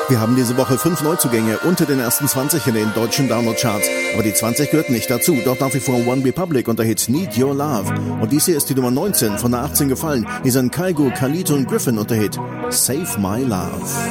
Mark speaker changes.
Speaker 1: Wir haben diese Woche 5 Neuzugänge unter den ersten 20 in den deutschen Download-Charts. Aber die 20 gehört nicht dazu. Dort nach wie vor One Republic und der Hit Need Your Love. Und dies hier ist die Nummer 19, von der 18 gefallen. Hier sind Kygo, Khalid und Griffin und der Hit Save My Love.